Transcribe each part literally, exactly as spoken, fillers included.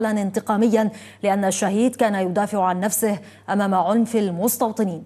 انتقاميا لأن الشهيد كان يدافع عن نفسه أمام عنف المستوطنين.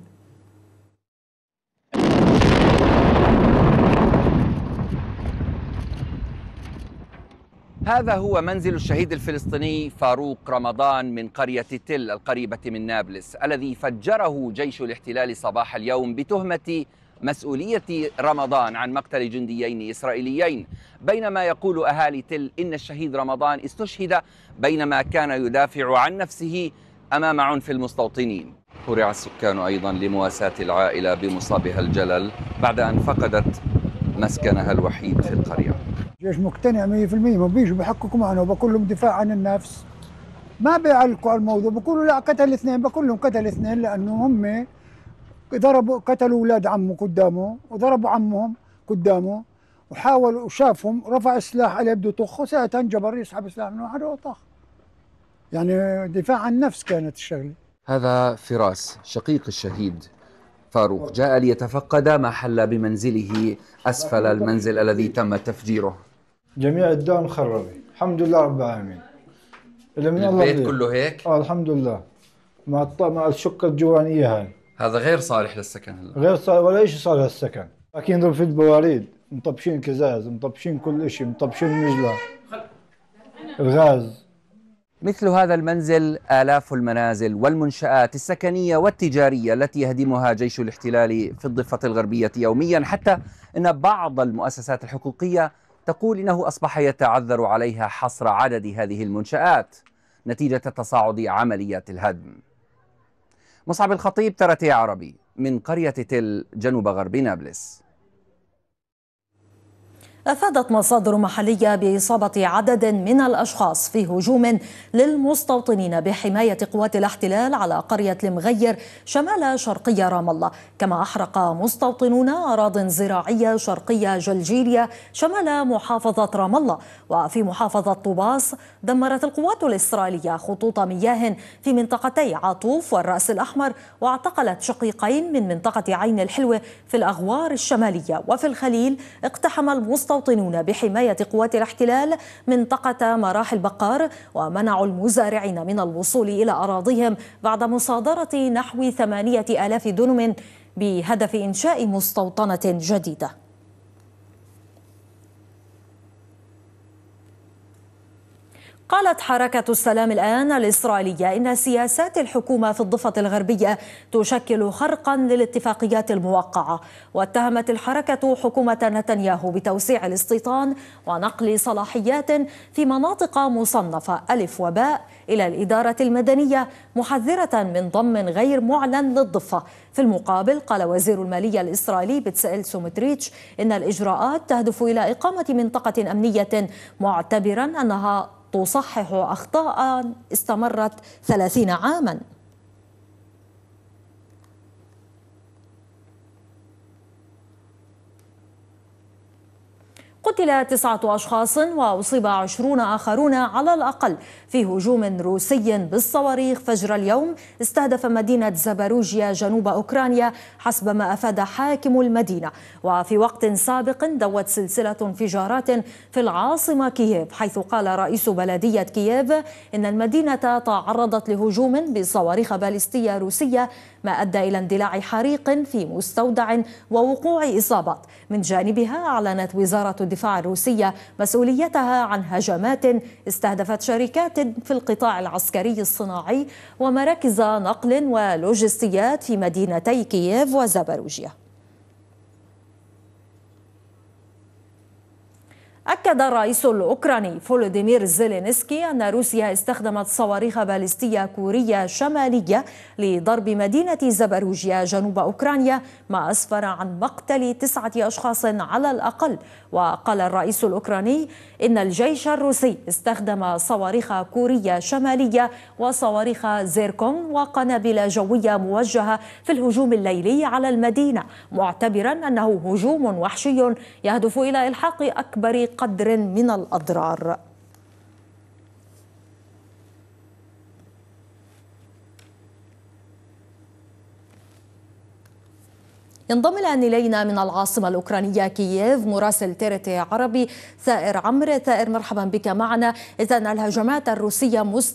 هذا هو منزل الشهيد الفلسطيني فاروق رمضان من قرية تل القريبة من نابلس، الذي فجره جيش الاحتلال صباح اليوم بتهمة مسؤولية رمضان عن مقتل جنديين إسرائيليين، بينما يقول أهالي تل إن الشهيد رمضان استشهد بينما كان يدافع عن نفسه أمام عنف المستوطنين. هرع السكان أيضا لمواساة العائلة بمصابها الجلل بعد أن فقدت مسكنها الوحيد في القرية. جيش مقتنع مية بالمية، ما بيجوا بيحققوا معنا وبقول لهم دفاع عن النفس، ما بيعلقوا على الموضوع، بقولوا لا قتل اثنين، بقول لهم قتل اثنين لأنه هم ضربوا قتلوا أولاد عمه قدامه وضربوا عمهم قدامه وحاولوا وشافهم رفع السلاح عليه بده يطخه، ساعتها انجبر يسحب السلاح من واحد وطخ. يعني دفاع عن النفس كانت الشغلة. هذا فراس شقيق الشهيد فاروق، جاء ليتفقد ما حل بمنزله أسفل المنزل الذي تم تفجيره. جميع الدار مخربة الحمد لله رب العالمين. البيت كله هيك؟ اه الحمد لله، مع الط... مع الشقة الجوانية هاي. هذا غير صالح للسكن هلا؟ غير صالح ولا شيء صالح للسكن. أكيد ضرب في البواريد، مطبشين كزاز، مطبشين كل شيء، مطبشين مجلة الغاز. مثل هذا المنزل آلاف المنازل والمنشآت السكنية والتجارية التي يهدمها جيش الاحتلال في الضفة الغربية يوميا، حتى أن بعض المؤسسات الحقوقية تقول إنه أصبح يتعذر عليها حصر عدد هذه المنشآت نتيجة تصاعد عمليات الهدم. مصعب الخطيب، ترتي عربي، من قرية تل جنوب غرب نابلس. أفادت مصادر محلية بإصابة عدد من الأشخاص في هجوم للمستوطنين بحماية قوات الاحتلال على قرية المغير شمال شرقي رام الله، كما أحرق مستوطنون أراضٍ زراعية شرقية جلجيلية شمال محافظة رام الله. وفي محافظة طوباس دمرت القوات الإسرائيلية خطوط مياه في منطقتي عطوف والرأس الأحمر، واعتقلت شقيقين من منطقة عين الحلوة في الأغوار الشمالية. وفي الخليل اقتحم المستوطنين المستوطنون بحماية قوات الاحتلال منطقة مراحل بقار ومنعوا المزارعين من الوصول إلى أراضيهم بعد مصادرة نحو ثمانية آلاف دنم بهدف إنشاء مستوطنة جديدة. قالت حركة السلام الآن الإسرائيلية إن سياسات الحكومة في الضفة الغربية تشكل خرقا للاتفاقيات الموقعة، واتهمت الحركة حكومة نتنياهو بتوسيع الاستيطان ونقل صلاحيات في مناطق مصنفة ألف وباء إلى الإدارة المدنية، محذرة من ضم غير معلن للضفة. في المقابل قال وزير المالية الإسرائيلي بتسائيل سومتريتش إن الإجراءات تهدف إلى إقامة منطقة أمنية، معتبرا أنها تصحح أخطاء استمرت ثلاثين عاما. قتل تسعة أشخاص وأصيب عشرون آخرون على الأقل في هجوم روسي بالصواريخ فجر اليوم استهدف مدينة زاباروجيا جنوب أوكرانيا حسب ما أفاد حاكم المدينة. وفي وقت سابق دوت سلسلة انفجارات في العاصمة كييف، حيث قال رئيس بلدية كييف إن المدينة تعرضت لهجوم بصواريخ باليستية روسية ما أدى إلى اندلاع حريق في مستودع ووقوع إصابات. من جانبها أعلنت وزارة الدفاع الروسية مسؤوليتها عن هجمات استهدفت شركات في القطاع العسكري الصناعي ومراكز نقل ولوجستيات في مدينتي كييف وزاباروجيا. أكد الرئيس الأوكراني فولوديمير زيلينسكي أن روسيا استخدمت صواريخ باليستية كورية شمالية لضرب مدينة زاباروجيا جنوب أوكرانيا، ما أسفر عن مقتل تسعة أشخاص على الأقل. وقال الرئيس الأوكراني إن الجيش الروسي استخدم صواريخ كورية شمالية وصواريخ زيركون وقنابل جوية موجهة في الهجوم الليلي على المدينة، معتبرا أنه هجوم وحشي يهدف إلى إلحاق أكبر قدر من الأضرار. ينضم الآن إلينا من العاصمة الأوكرانية كييف مراسل تي ار تي عربي ثائر عمرو. ثائر، مرحبا بك معنا. إذن الهجمات الروسية